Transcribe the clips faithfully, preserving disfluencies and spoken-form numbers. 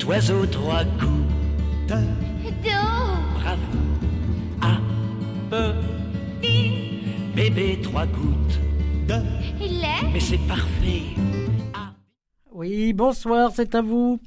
oiseaux trois gouttes. Bravo. A, petit bébé trois gouttes. Il est. Mais c'est parfait. A. Oui, bonsoir, c'est à vous.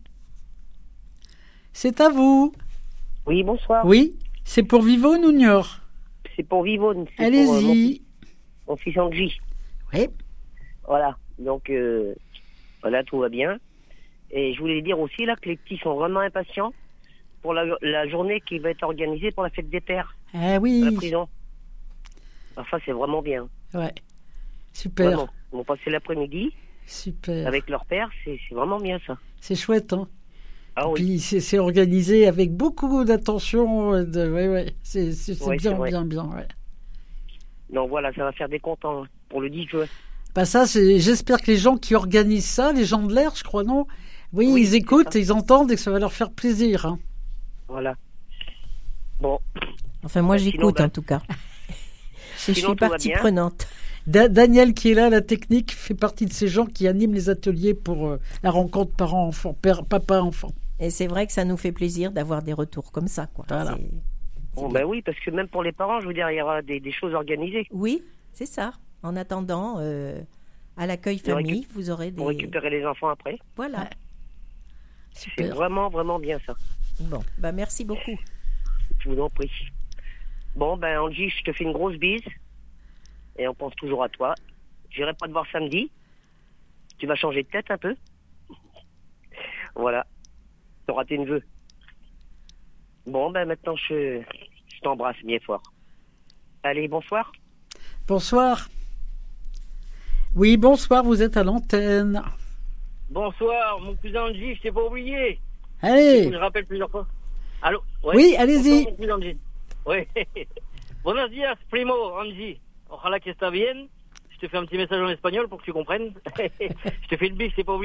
C'est à vous. Oui, bonsoir. Oui, c'est pour Vivonne ou Niort? C'est pour Vivonne. C'est Allez-y. pour, euh, mon, fils, mon fils Angie. Oui. Voilà. Donc, euh, voilà, tout va bien. Et je voulais dire aussi là que les petits sont vraiment impatients pour la, la journée qui va être organisée pour la fête des pères Ah à oui. la prison. Enfin, c'est vraiment bien. Ouais. Super. Vraiment. Ils vont passer l'après-midi Super. avec leur père. C'est, c'est vraiment bien ça. C'est chouette, hein. Ah oui. Puis c'est, c'est organisé avec beaucoup d'attention. euh, De, ouais, ouais. C'est, c'est, c'est Ouais, bien, c'est vrai. bien, bien. Ouais. Donc voilà, ça va faire des contents pour le dix juin. Bah ça, c'est. J'espère que les gens qui organisent ça, les gens de l'air, je crois, non? Oui, Oui, ils c'est écoutent, ça. ils entendent et que ça va leur faire plaisir. Hein. Voilà. Bon. Enfin, moi, Bah, sinon, j'écoute bah, en tout cas. Je sinon, suis tout va partie bien. prenante. Da- Daniel qui est là, la technique, fait partie de ces gens qui animent les ateliers pour euh, la rencontre parents-enfants, père, papa-enfant. Et c'est vrai que ça nous fait plaisir d'avoir des retours comme ça, quoi. Voilà. C'est- Bon, ben oui, parce que même pour les parents, je veux dire, il y aura des, des choses organisées Oui, c'est ça. En attendant, euh, à l'accueil Pour famille, récup- vous aurez des. pour récupérer les enfants après. Voilà. C'est Super. vraiment, vraiment bien ça. Bon, bah merci beaucoup. Je vous en prie. Bon, ben Angie, je te fais une grosse bise. Et on pense toujours à toi. J'irai pas te voir samedi. Tu vas changer de tête un peu. Voilà. T'auras tes neveux. Bon, ben maintenant, je, je t'embrasse bien fort. Allez, bonsoir. Bonsoir. Oui, bonsoir, vous êtes à l'antenne. Bonsoir, mon cousin Angie, je t'ai pas oublié. Allez. Je rappelle plusieurs fois. Allô? Ouais. Oui, allez-y. Bonsoir, mon cousin Angie. Oui. Buenos días, primo Angie. Ojalá que está bien. Je te fais un petit message en espagnol pour que tu comprennes. Je te fais une bise, je t'ai pas oublié.